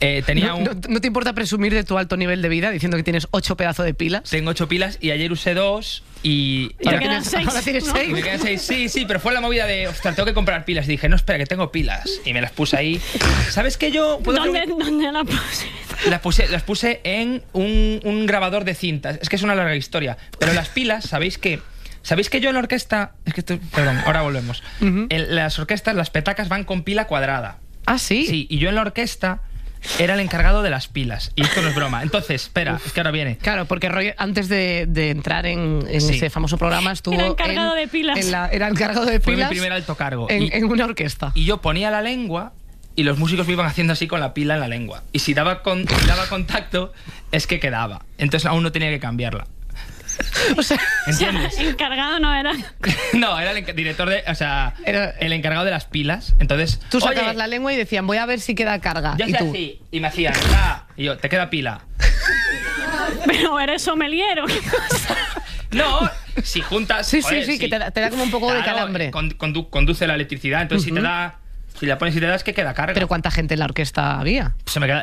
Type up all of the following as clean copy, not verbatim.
tenía ¿No te importa presumir de tu alto nivel de vida diciendo que tienes 8 pedazos de pilas? Tengo 8 pilas y ayer usé 2 y ahora quedan 6. Ahora tienes 6. me quedan 6. Sí, pero fue la movida de, ostras, tengo que comprar pilas. Y dije, no, espera, que tengo pilas. Y me las puse ahí. ¿Sabes qué yo puedo ¿Dónde las puse? Las puse en un grabador de cintas. Es que es una larga historia. Pero las pilas, ¿sabéis que yo en la orquesta... Perdón, ahora volvemos. En las orquestas, las petacas van con pila cuadrada. ¿Ah, sí? Sí, y yo en la orquesta era el encargado de las pilas. Y esto no es broma. Entonces, espera, es que ahora viene. Claro, porque Roy, antes de entrar en ese famoso programa, estuvo... Era encargado de pilas. Era encargado de pilas. Fue mi primer alto cargo. En una orquesta. Y yo ponía la lengua y los músicos me iban haciendo así con la pila en la lengua. Y si daba contacto, es que quedaba. Entonces aún no tenía que cambiarla. O sea, ¿entiendes? Encargado no era. No, era el director de... O sea, Era el encargado de las pilas. Entonces... Tú sacabas la lengua y decían, voy a ver si queda carga. Yo y hacía tú así, y me hacían... Y yo, te queda pila. Pero eres sommelier, ¿o qué cosa? No, si juntas... Sí, joder, que te da como un poco de calambre. Conduce la electricidad. Entonces, si la pones y te das, que queda carga. ¿Pero cuánta gente en la orquesta había? Se me queda...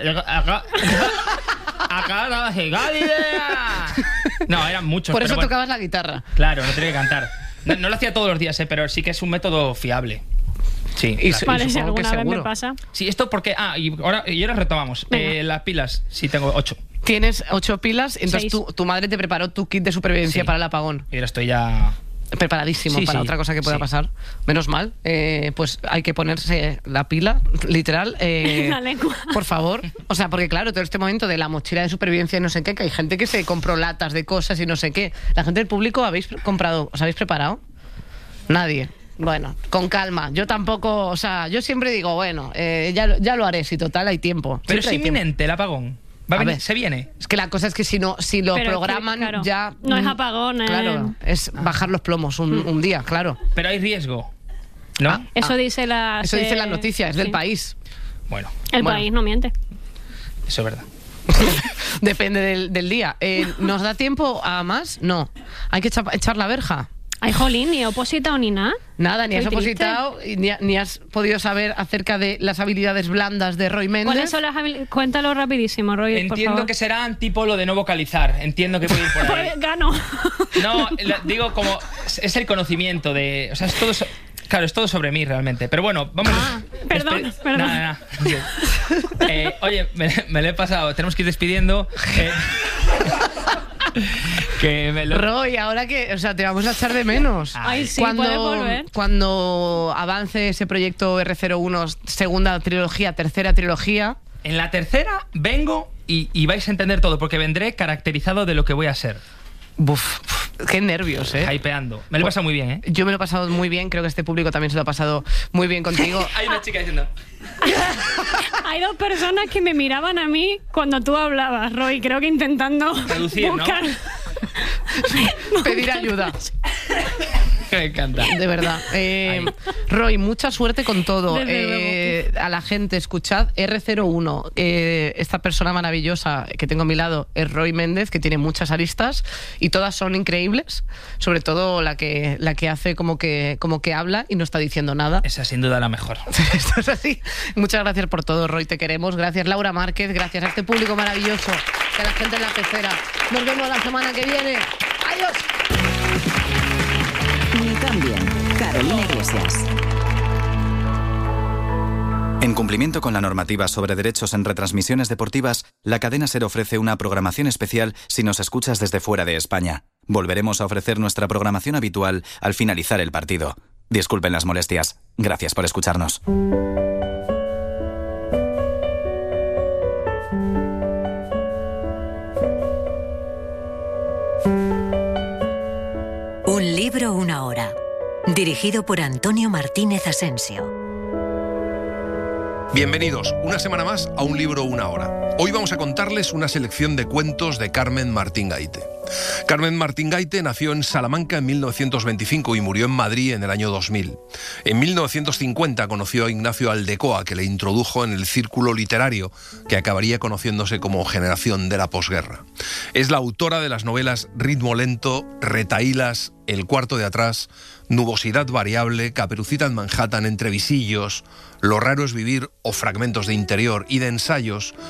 Acá la idea. No, eran muchos. Por eso bueno, tocabas la guitarra. Claro, no tenía que cantar. No lo hacía todos los días, pero sí que es un método fiable. Sí. Vale, si supongo que alguna vez seguro. me pasa. Sí, esto porque... y ahora retomamos. Las pilas, sí, tengo 8. Tienes 8 pilas, entonces 6. tu madre te preparó tu kit de supervivencia para el apagón. Y ahora estoy ya... Preparadísimo para otra cosa que pueda pasar. Menos mal. Pues hay que ponerse la pila, literal. La lengua. Por favor. O sea, porque claro, todo este momento de la mochila de supervivencia y no sé qué, que hay gente que se compró latas de cosas y no sé qué. La gente del público, ¿os habéis preparado? Nadie. Bueno, con calma. Yo tampoco, o sea, yo siempre digo, bueno, ya lo haré, si total hay tiempo. Pero Siempre es hay tiempo. inminente el apagón. Se viene. Es que la cosa es que si lo Pero programan claro, ya... no es apagón, Claro, es bajar los plomos un día, claro. Pero hay riesgo, ¿no? Eso dice la noticia, es del país. Bueno. El país no miente. Eso es verdad. Depende del día. ¿Nos da tiempo a más? No. ¿Hay que echar la verja? Ay, jolín, ni he opositado ni nada. Nada, ni has Muy triste. opositado ni has podido saber acerca de las habilidades blandas de Roy Méndez. ¿Cuáles son las habilidades? Cuéntalo rapidísimo, Roy, por Entiendo favor. que serán tipo lo de no vocalizar. Entiendo que puede ir por ahí. Pues gano. No, digo como... Es el conocimiento de... O sea, es todo... Claro, es todo sobre mí realmente. Pero bueno, vamos... Perdón. Nada. Oye, me lo he pasado. Tenemos que ir despidiendo. Roy, ahora que, o sea, te vamos a echar de menos. Ay, sí, puedes volver. Cuando avance ese proyecto R01, segunda trilogía, tercera trilogía. En la tercera vengo y vais a entender todo, porque vendré caracterizado de lo que voy a ser. Qué nervios, Hypeando. Me lo he pasado muy bien, ¿eh? Yo me lo he pasado muy bien, creo que este público también se lo ha pasado muy bien contigo. Hay una chica diciendo... Hay 2 personas que me miraban a mí cuando tú hablabas, Roy, creo que intentando reducir, buscar... ¿no? Pedir ayuda. Me encanta. De verdad. Roy, mucha suerte con todo. A la gente, escuchad R01. Esta persona maravillosa que tengo a mi lado es Roy Méndez, que tiene muchas aristas y todas son increíbles. Sobre todo la que hace como que habla y no está diciendo nada. Esa sin duda la mejor. Esto es así. Muchas gracias por todo, Roy. Te queremos. Gracias, Laura Márquez. Gracias a este público maravilloso. Que a la gente en la pecera. Nos vemos la semana que viene. ¡Adiós! Ni cambien. Carolina Iglesias. En cumplimiento con la normativa sobre derechos en retransmisiones deportivas, la cadena SER ofrece una programación especial si nos escuchas desde fuera de España. Volveremos a ofrecer nuestra programación habitual al finalizar el partido. Disculpen las molestias. Gracias por escucharnos. Un libro, una hora. Dirigido por Antonio Martínez Asensio. Bienvenidos una semana más a Un libro, una hora. Hoy vamos a contarles una selección de cuentos de Carmen Martín Gaite. Carmen Martín Gaite nació en Salamanca en 1925 y murió en Madrid en el año 2000. En 1950 conoció a Ignacio Aldecoa, que le introdujo en el círculo literario que acabaría conociéndose como generación de la posguerra. Es la autora de las novelas Ritmo lento, Retahílas, El cuarto de atrás, Nubosidad variable, Caperucita en Manhattan, Entre visillos, Lo raro es vivir o Fragmentos de interior, y de ensayos